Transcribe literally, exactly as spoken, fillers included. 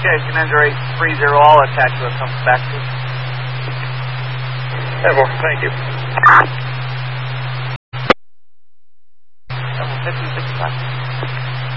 Okay, Commander eight three zero, all attack to us, comes back to us. Ever, thank you. Level fifty-six.